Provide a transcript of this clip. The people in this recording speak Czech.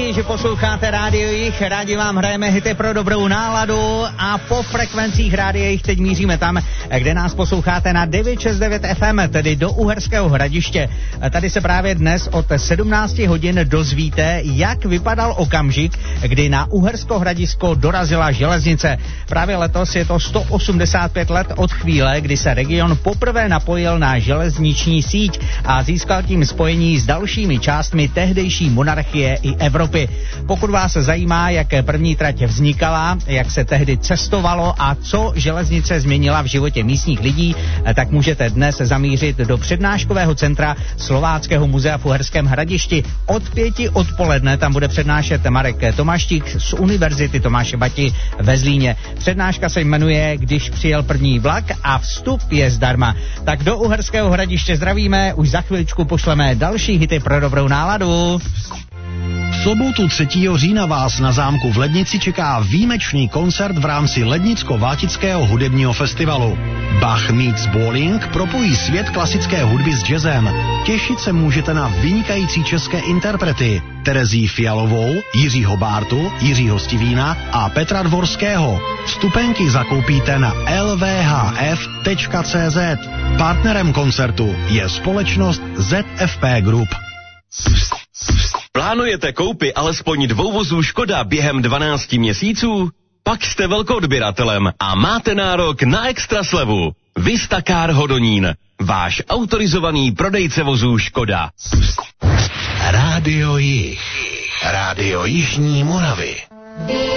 krásný, že posloucháte Rádio Jich. Rádi vám hrajeme hity pro dobrou náladu a po frekvencích Rádia Jich teď míříme tam, kde nás posloucháte na 969 FM, tedy do Uherského Hradiště. Tady se právě dnes od 17 hodin dozvíte, jak vypadal okamžik, kdy na Uhersko Hradisko dorazila železnice. Právě letos je to 185 let od chvíle, kdy se region poprvé napojil na železniční síť a získal tím spojení s dalšími částmi tehdejší monarchie i Evropy. Pokud vás zajímá, jak první trať vznikala, jak se tehdy cestovalo a co železnice změnila v životě místních lidí, tak můžete dnes zamířit do přednáškového centra Slováckého muzea v Uherském Hradišti. Od 5 odpoledne tam bude přednášet Marek Tomáštík z Univerzity Tomáše Bati ve Zlíně. Přednáška se jmenuje Když přijel první vlak a vstup je zdarma. Tak do Uherského Hradiště zdravíme, už za chviličku pošleme další hity pro dobrou náladu. V sobotu 3. října vás na zámku v Lednici čeká výjimečný koncert v rámci Lednicko-Vátického hudebního festivalu. Bach meets Bowling propojí svět klasické hudby s jazzem. Těšit se můžete na vynikající české interprety Terezii Fialovou, Jiřího Bártu, Jiřího Stivína a Petra Dvorského. Vstupenky zakoupíte na lvhf.cz. Partnerem koncertu je společnost ZFP Group. Plánujete koupy alespoň 2 vozů Škoda během 12 měsíců? Pak jste velkoodběratelem a máte nárok na extra slevu. Vista Hodonín, váš autorizovaný prodejce vozů Škoda. Rádio Jich, Rádio Jižní Moravy.